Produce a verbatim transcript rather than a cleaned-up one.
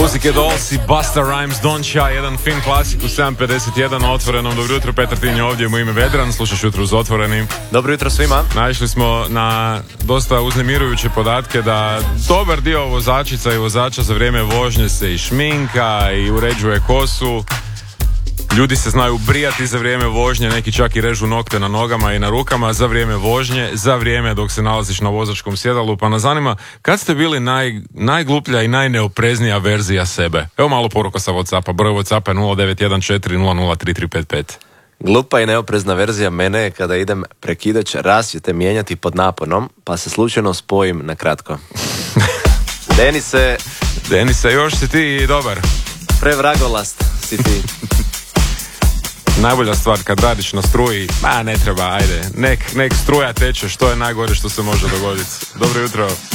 Pussycat Dolls i Busta Rhymes, Don't Shy, jedan fin klasik u sedam pedeset jedan na Otvorenom. Dobro jutro, Petar Tinja ovdje, u ime Vedran, slušaš Jutro uz Otvorenim. Dobro jutro svima. Naišli smo na dosta uznemirujuće podatke da dobar dio vozačica i vozača za vrijeme vožnje se i šminka i uređuje kosu. Ljudi se znaju brijati za vrijeme vožnje, neki čak i režu nokte na nogama i na rukama za vrijeme vožnje, za vrijeme dok se nalaziš na vozačkom sjedalu. Pa nas zanima, kad ste bili naj, najgluplja i najneopreznija verzija sebe? Evo malo poruka sa WhatsAppa, broj WhatsAppa je nula devet jedan četiri nula nula tri tri pet pet. Glupa i neoprezna verzija mene je kada idem prekidač rasvjete mijenjati pod naponom, pa se slučajno spojim na kratko. Denise... Denise, još si ti dobar. Prevragolast si ti. Najbolja stvar kad radiš na struji, ma ne treba, ajde, nek, nek struja teče, što je najgore što se može dogoditi. Dobro jutro.